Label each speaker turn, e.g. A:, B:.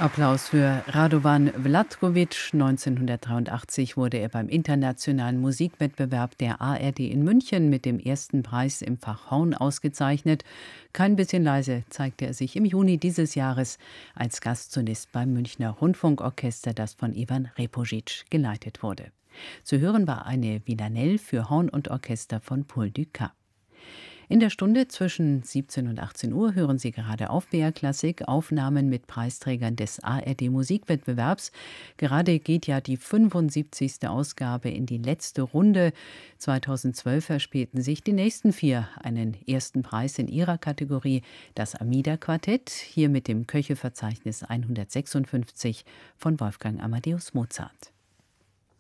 A: Applaus für Radovan Vlatkovic. 1983 wurde er beim internationalen Musikwettbewerb der ARD in München mit dem ersten Preis im Fach Horn ausgezeichnet. Kein bisschen leise zeigte er sich im Juni dieses Jahres als Gastsolist beim Münchner Rundfunkorchester, das von Ivan Repojic geleitet wurde. Zu hören war eine Villanelle für Horn und Orchester von Paul Dukas. In der Stunde zwischen 17 und 18 Uhr hören Sie gerade auf BR Klassik Aufnahmen mit Preisträgern des ARD-Musikwettbewerbs. Gerade geht ja die 75. Ausgabe in die letzte Runde. 2012 erspielten sich die nächsten 4 einen ersten Preis in ihrer Kategorie, das Amida-Quartett, hier mit dem Köchelverzeichnis 156 von Wolfgang Amadeus Mozart.